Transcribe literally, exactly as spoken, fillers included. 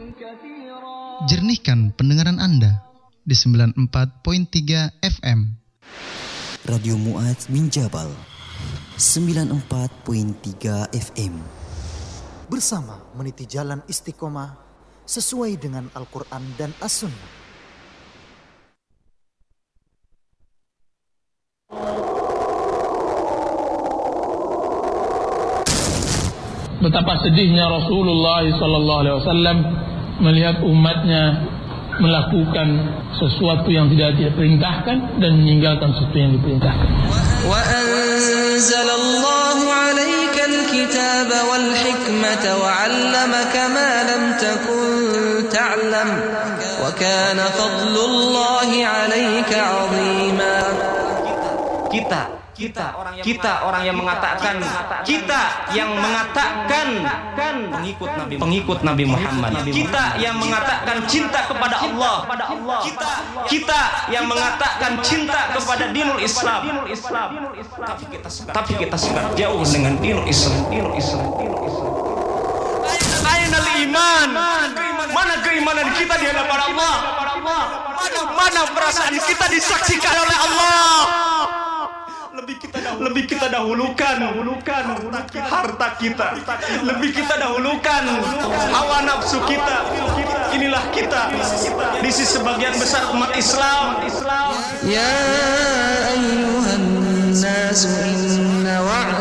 Jernihkan pendengaran Anda di sembilan puluh empat koma tiga F M. Radio Mu'adz bin Jabal sembilan puluh empat koma tiga F M. Bersama meniti jalan istiqomah sesuai dengan Al-Quran dan As-Sunnah. Betapa sedihnya Rasulullah sallallahu alaihi wasallam melihat umatnya melakukan sesuatu yang tidak diperintahkan dan meninggalkan sesuatu yang diperintahkan. Wa anzalallahu 'alaikal kitaba wal hikmata wa 'allamaka ma lam takun ta'lam wa kana fadlullahi 'alaika 'azima. Kita Kita, kita orang yang mengatakan, kita yang mengatakan pengikut Nabi, pengikut Nabi Muhammad. Kita yang mengatakan cinta kepada Allah. Kita, kita yang mengatakan cinta kepada dinul Islam. Tapi kita, tapi kita sangat jauh dengan dinul Islam. Dinul Islam. Ainal iman. Mana keimanan kita di hadapan Allah? Mana, mana perasaan kita disaksikan oleh Allah? Lebih kita dahulukan, lebih kita dahulukan, dahulukan harta kita, lebih kita dahulukan hawa nafsu kita. Inilah kita di sisi sebagian besar umat Islam. Ya ayyuhan nas inna